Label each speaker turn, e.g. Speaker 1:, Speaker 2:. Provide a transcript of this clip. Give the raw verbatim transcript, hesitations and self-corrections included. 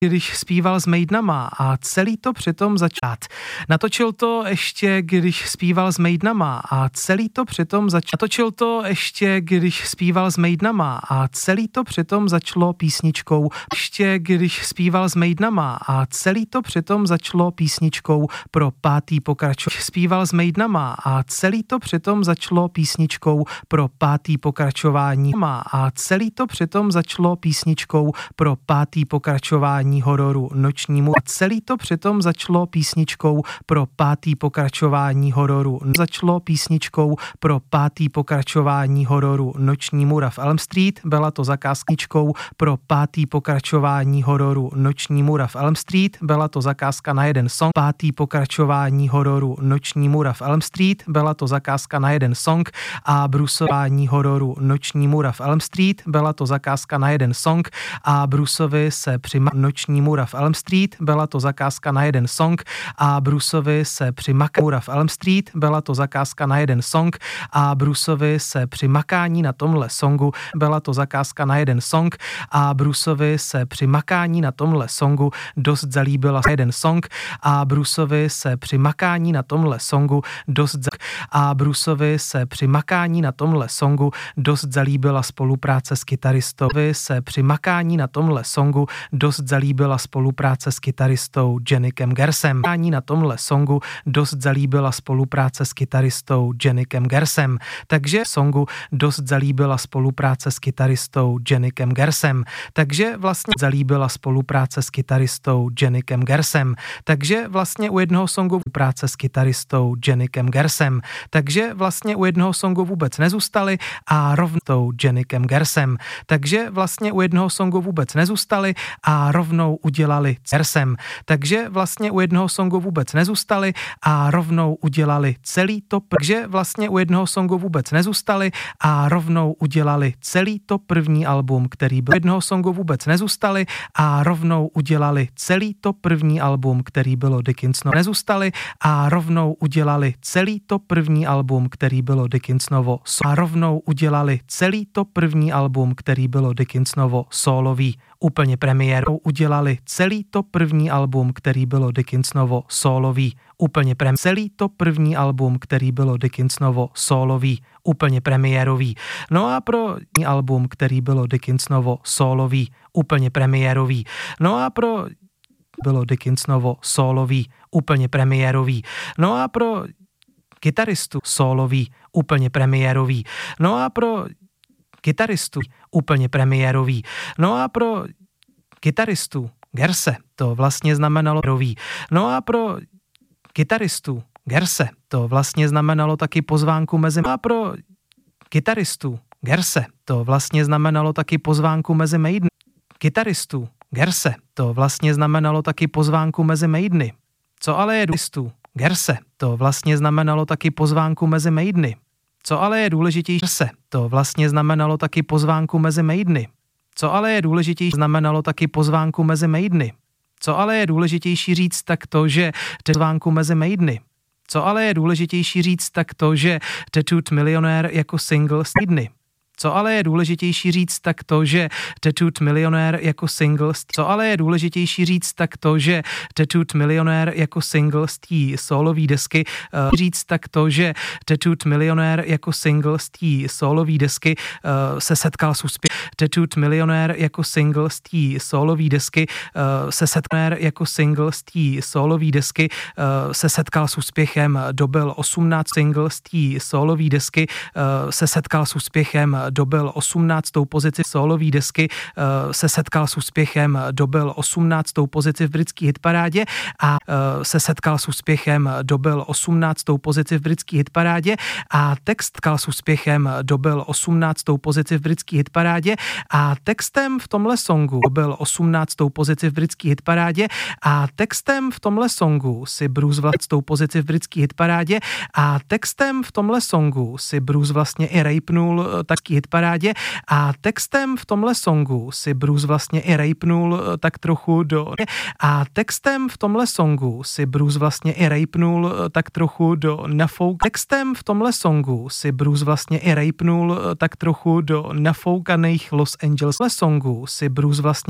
Speaker 1: když zpíval s Maidnama a celý to přitom začát. Natočil to ještě, když zpíval s Maidnama a celý to přitom začal. Natočil to ještě, když zpíval s Maidnama a celý to přitom začalo písničkou. Ještě, když zpíval s Maidnama a celý to přitom začalo písničkou pro pátý pokračování. Zpíval s Maidnama a celý to přitom začalo písničkou pro pátý pokračování. A celý to přitom začalo písničkou pro pátý pokračování hororu Nočnímu. A celý to přitom začalo písničkou pro pátý pokračování hororu. Začalo písničkou pro pátý pokračování hororu Noční můra v Elm Street. Byla to zakázničkou pro pátý pokračování hororu Noční můra v Elm Street. Byla to zakázka na jeden song. Pátý pokračování hororu Noční můra v Elm Street. Byla to zakázka na jeden song a brusování hororu Noční můra v Elm Street. Byla to zakázka na jeden song a Bruceovi se při Noční můra v Elm Street. Byla to zakázka na jeden song a Bruceovi se při Můra v Elm Street. Byla to zakázka na jeden song a Bruceovi se při makání na tomhle songu. Byla to zakázka na jeden song a Bruceovi se při makání na tomhle songu dost zalíbila jeden song a Bruceovi se při makání na tomhle songu dost za... a Bruceovi se při makání na tomhle songu dost zalíbila spolupráce s kytaristou. se při makání na tomhle songu dost zalíbila spolupráce s kytaristou Janikem Gersem. Makání na tomhle songu dost zalíbila spolupráce s kytaristou Janikem Gersem. Takže songu dost zalíbila spolupráce s kytaristou Janikem Gersem. Takže vlastně zalíbila spolupráce s kytaristou Janikem Gersem. Takže vlastně u jednoho songu práce s kytaristou Janikem Gersem. Takže vlastně u jednoho songu vůbec nezůstali a rovnou Janikem Gersem. Takže vlastně u jednoho songu vůbec nezůstali a rovnou udělali Gersem. Takže vlastně u jednoho songu vůbec nezůstali a rovnou udělali celý to. Takže vlastně u jednoho songu vůbec nezůstali a rovnou udělali celý to první album, který byl jednoho songu vůbec nezůstali a rovnou udělali celý to první album, který bylo Dickinsonovo. Nezůstali a rovnou udělali celý to první album, který bylo Dickinsonovo. A rovnou udělali celý to první album, který bylo Dickinsonovo solový. Úplně premiérou udělali celý to první album, který bylo Dickinsonovo solový. Úplně prem celý to první album, který bylo Dickinsonovo solový. Úplně premiérový. No a pro album, který bylo Dickinsonovo solový. Úplně premiérový. No a pro bylo Dickinsonovo solový. Úplně premiérový. No a pro kytaristu solový. Úplně premiérový. No a pro kytaristu úplně premiérový. No a pro kytaristu Gerse to vlastně znamenalo rový. No a pro kytaristu Gerse to vlastně znamenalo taky pozvánku mezi... No a pro kytaristu Gerse to vlastně znamenalo taky pozvánku mezi Maidny. Kytaristu Gerse to vlastně znamenalo taky pozvánku mezi Maidny. Co ale je důležitou Gerse to vlastně znamenalo taky pozvánku mezi Maidny. Co ale je důležitější se, to vlastně znamenalo taky pozvánku mezi Maidny. Co ale je důležitější, znamenalo taky pozvánku mezi Maidny. Co ale je důležitější říct, tak to, že pozvánku mezi Maidny. Co ale je důležitější říct, tak to, že Tattooed Millionaire jako single z Maidny. Co ale je důležitější říct, tak to, že Tattooed Millionaire jako single. Co ale je důležitější říct, tak to, že Tattooed Millionaire jako single z té solový desky uh, říct, tak to, že Tattooed Millionaire jako single z té solový desky uh, se setkal s úspěchem. Tattooed Millionaire jako single z té solový desky uh, se setkal jako single z té solový desky uh, se setkal s úspěchem. Dobil osmnáct single z té solový desky uh, se setkal s úspěchem. Dobil osmnáctou pozici solový desky, uh, se setkal s úspěchem, dobil osmnáctou pozici v britské hitparádě a uh, se setkal s úspěchem, dobil osmnáctou pozici v britské hitparádě a text setkal s úspěchem, dobil osmnáctou pozici v britské hitparádě a textem v tomhle songu dobil osmnáctou pozici v britské hitparádě a textem v tomhle songu si Bruce vlastnou pozici v britské hitparádě a textem v tomhle songu si Bruce vlastně i rejpnul taky hitparádě a textem v tomhle songu si Bruce vlastně i rejpnul tak trochu do a textem v tomhle songu si Bruce vlastně i rejpnul tak trochu do nafouk textem v tomhle songu si Bruce vlastně i rejpnul tak trochu do nafoukaných Los Angeles songu si Bruce vlastně